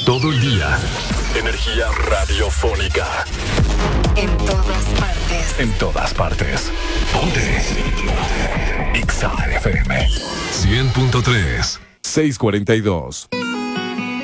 Todo el día. Energía radiofónica. En todas partes. En todas partes. Ponte. Exa FM 100.3 642.